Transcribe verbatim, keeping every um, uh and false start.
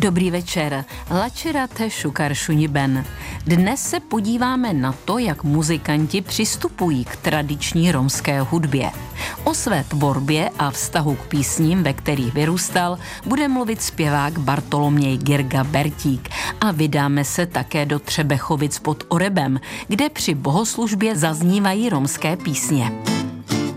Dobrý večer, Lačerate šukar šuniben. Dnes se podíváme na to, jak muzikanti přistupují k tradiční romské hudbě. O své tvorbě a vztahu k písním, ve kterých vyrůstal, bude mluvit zpěvák Bartoloměj Girga Bertík a vydáme se také do Třebechovic pod Orebem, kde při bohoslužbě zaznívají romské písně.